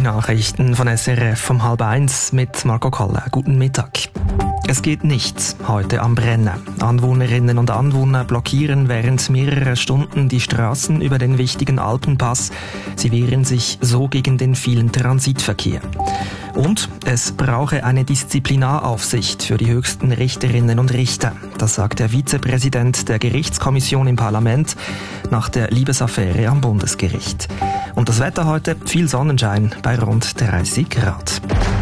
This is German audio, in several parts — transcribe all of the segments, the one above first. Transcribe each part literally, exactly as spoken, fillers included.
Nachrichten von S R F um halb eins mit Marco Koller. Guten Mittag. Es geht nichts heute am Brenner. Anwohnerinnen und Anwohner blockieren während mehrerer Stunden die Straßen über den wichtigen Alpenpass. Sie wehren sich so gegen den vielen Transitverkehr. Und es brauche eine Disziplinaraufsicht für die höchsten Richterinnen und Richter. Das sagt der Vizepräsident der Gerichtskommission im Parlament nach der Liebesaffäre am Bundesgericht. Und das Wetter heute, viel Sonnenschein bei rund dreißig Grad.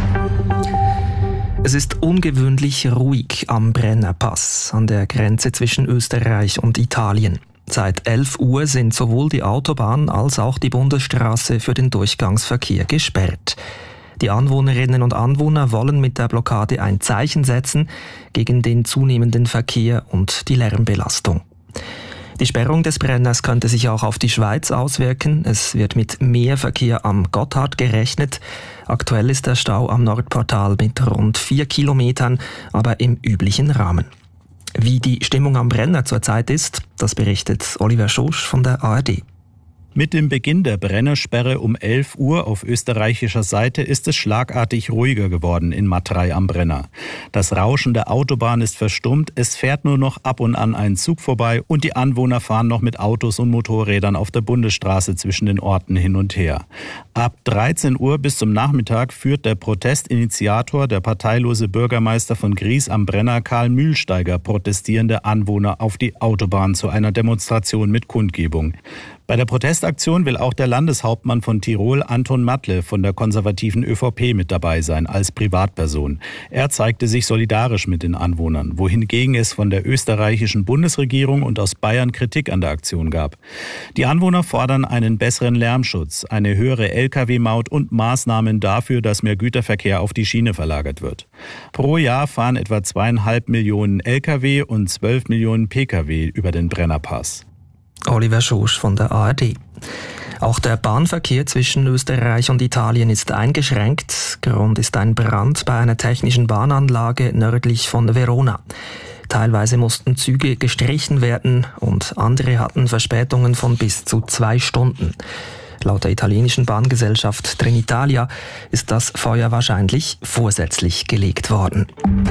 Es ist ungewöhnlich ruhig am Brennerpass, an der Grenze zwischen Österreich und Italien. Seit elf Uhr sind sowohl die Autobahn als auch die Bundesstraße für den Durchgangsverkehr gesperrt. Die Anwohnerinnen und Anwohner wollen mit der Blockade ein Zeichen setzen gegen den zunehmenden Verkehr und die Lärmbelastung. Die Sperrung des Brenners könnte sich auch auf die Schweiz auswirken. Es wird mit mehr Verkehr am Gotthard gerechnet. Aktuell ist der Stau am Nordportal mit rund vier Kilometern, aber im üblichen Rahmen. Wie die Stimmung am Brenner zurzeit ist, das berichtet Oliver Schosch von der A R D. Mit dem Beginn der Brennersperre um elf Uhr auf österreichischer Seite ist es schlagartig ruhiger geworden in Matrei am Brenner. Das Rauschen der Autobahn ist verstummt, es fährt nur noch ab und an ein Zug vorbei und die Anwohner fahren noch mit Autos und Motorrädern auf der Bundesstraße zwischen den Orten hin und her. Ab dreizehn Uhr bis zum Nachmittag führt der Protestinitiator, der parteilose Bürgermeister von Gries am Brenner, Karl Mühlsteiger, protestierende Anwohner auf die Autobahn zu einer Demonstration mit Kundgebung. Bei der Protestaktion will auch der Landeshauptmann von Tirol, Anton Matle, von der konservativen ÖVP mit dabei sein, als Privatperson. Er zeigte sich solidarisch mit den Anwohnern, wohingegen es von der österreichischen Bundesregierung und aus Bayern Kritik an der Aktion gab. Die Anwohner fordern einen besseren Lärmschutz, eine höhere L K W-Maut und Maßnahmen dafür, dass mehr Güterverkehr auf die Schiene verlagert wird. Pro Jahr fahren etwa zweieinhalb Millionen L K W und zwölf Millionen P K W über den Brennerpass. Oliver Schosch von der A R D. Auch der Bahnverkehr zwischen Österreich und Italien ist eingeschränkt. Grund ist ein Brand bei einer technischen Bahnanlage nördlich von Verona. Teilweise mussten Züge gestrichen werden und andere hatten Verspätungen von bis zu zwei Stunden. Laut der italienischen Bahngesellschaft Trenitalia ist das Feuer wahrscheinlich vorsätzlich gelegt worden.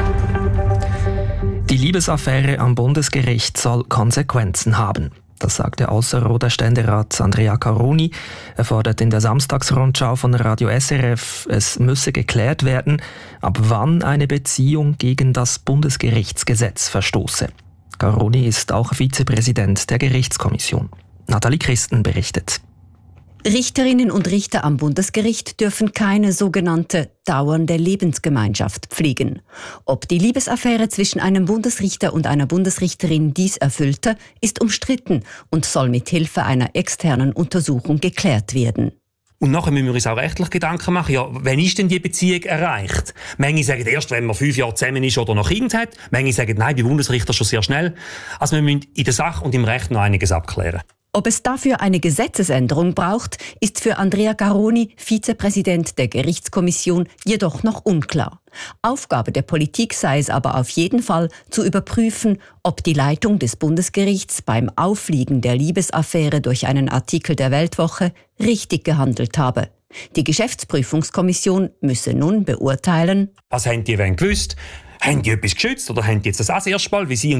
Die Liebesaffäre am Bundesgericht soll Konsequenzen haben. Das sagte Ausserrhoder Ständerat Andrea Caroni. Er fordert in der Samstagsrundschau von Radio S R F, es müsse geklärt werden, ab wann eine Beziehung gegen das Bundesgerichtsgesetz verstoße. Caroni ist auch Vizepräsident der Gerichtskommission. Nathalie Christen berichtet. Richterinnen und Richter am Bundesgericht dürfen keine sogenannte dauernde Lebensgemeinschaft pflegen. Ob die Liebesaffäre zwischen einem Bundesrichter und einer Bundesrichterin dies erfüllte, ist umstritten und soll mit Hilfe einer externen Untersuchung geklärt werden. Und nachher müssen wir uns auch rechtlich Gedanken machen, ja, wann ist denn die Beziehung erreicht? Manche sagen erst, wenn man fünf Jahre zusammen ist oder noch Kind hat. Manche sagen, nein, bei Bundesrichter schon sehr schnell. Also wir müssen in der Sache und im Recht noch einiges abklären. Ob es dafür eine Gesetzesänderung braucht, ist für Andrea Caroni, Vizepräsident der Gerichtskommission, jedoch noch unklar. Aufgabe der Politik sei es aber auf jeden Fall, zu überprüfen, ob die Leitung des Bundesgerichts beim Auffliegen der Liebesaffäre durch einen Artikel der Weltwoche richtig gehandelt habe. Die Geschäftsprüfungskommission müsse nun beurteilen: Was haben die wenn gewusst? Haben die etwas geschützt oder haben die jetzt das auch das erste Mal, wie sie